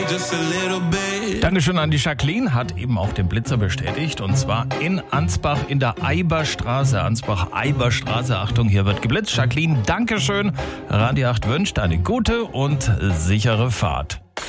just a little bit. Dankeschön an die Jacqueline, hat eben auch den Blitzer bestätigt. Und zwar in Ansbach in der Eiberstraße. Ansbach-Eiberstraße. Achtung, hier wird geblitzt. Jacqueline, Dankeschön. Radio 8 wünscht eine gute und sichere Fahrt.